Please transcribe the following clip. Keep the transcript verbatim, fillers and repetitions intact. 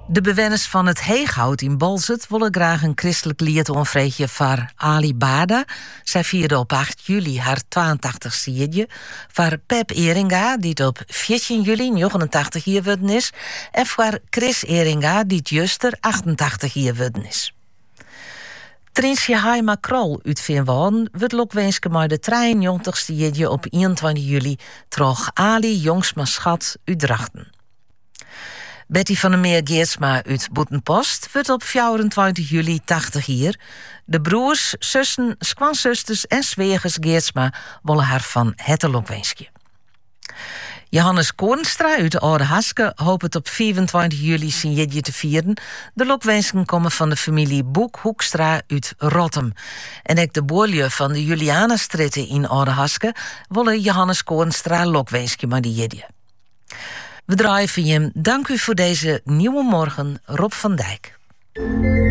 De bewoners van het Heeghout in Balzert willen graag een christelijk lied onvreetje voor Ali Bada. Zij vierde op acht juli haar tweeëntachtigste jaar. Voor Pep Eringa, die het op veertien juli negenentachtig jaar worden is. En voor Chris Eringa, die het juster achtentachtig jaar worden is. Trinsje Haima Krol uit Veenwouden wordt lokwenske maar de drieënnegentigste jaar op eenentwintig juli troch Ali Jongsma Schat uit Drachten. Betty van der Meer Geertsma uit Boetenpost wordt op vierentwintig juli tachtig jaar. De broers, zussen, skwansusters en zwegers Geertsma willen haar van het lokwenskje. Johannes Koornstra uit de Oude Haske hoopt het op vierentwintig juli zijn jeetje te vieren. De lokwensken komen van de familie Boek Hoekstra uit Rottem. En ook de boerlje van de Julianastritten in Oude Haske willen Johannes Koornstra lokwenskje maar die jeetje. We draaien van je. Dank u voor deze nieuwe morgen, Rob van Dijk.